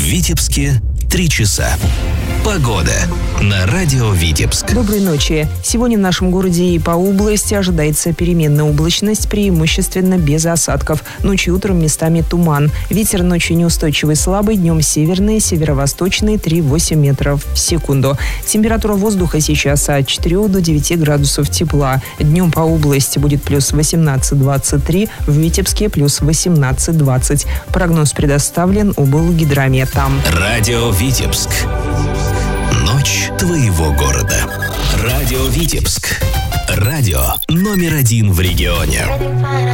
Витебске 3 часа. Погода на радио Витебск. Доброй ночи. Сегодня в нашем городе и по области ожидается переменная облачность, преимущественно без осадков. Ночью и утром местами туман. Ветер ночью неустойчивый слабый, днем северный, северо-восточный 3-8 метров в секунду. Температура воздуха сейчас от 4 до 9 градусов тепла. Днем по области будет плюс 18-23, в Витебске плюс 18-20. Прогноз предоставлен облгидрометом. Радио Витебск. Ночь твоего города. Радио Витебск. Радио номер 1 в регионе.